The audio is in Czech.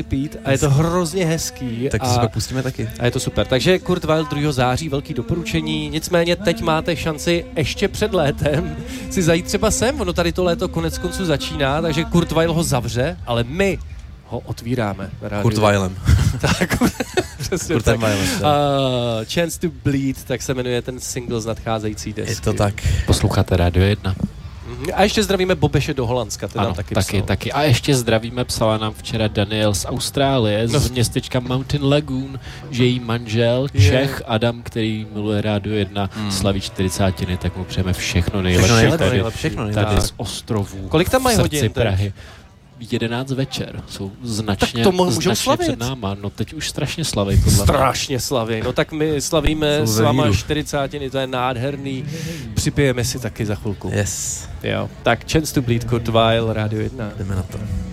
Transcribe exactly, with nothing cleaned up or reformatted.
Repeat a je to hrozně hezký. Tak to a, si pak pustíme taky. A je to super. Takže Kurt Weill druhého září, velký doporučení. Nicméně teď máte šanci ještě před létem si zajít třeba sem. Ono tady to léto konec konců začíná, takže Kurt Weill ho zavře, ale my ho otvíráme. Kurt Weillem. Tak, přesně Kurtem tak. Weillem. Uh, Chance to Bleed, tak se jmenuje ten single z nadcházející desky. Je to tak. Posloucháte Rádio jedna. A ještě zdravíme Bobeše do Holandska, ten ano, nám taky taky, psal. taky. A ještě zdravíme, psala nám včera Daniel z Austrálie, no. z městečka Mountain Lagoon, že její manžel, je. Čech Adam, který miluje Rádio jedna, mm. slaví čtyřicátiny, tak mu přejeme všechno nejlepší. Všechno nejlepší, tady, nejlepší, všechno nejlepší. tady z ostrovů. Kolik tam mají v srdci hodin teď? Prahy. jedenáct večer. Jsou značně, tak to můžou značně slavit. před náma. No teď už strašně slaví. Podle Strašně slaví. No tak my slavíme Jsou s ve váma víru. čtyřicátiny, to je nádherný. Připijeme si taky za chvilku. Yes. Jo. Tak Chance to Bleed, Kurt Weill, Rádio jedna. Jdeme na to.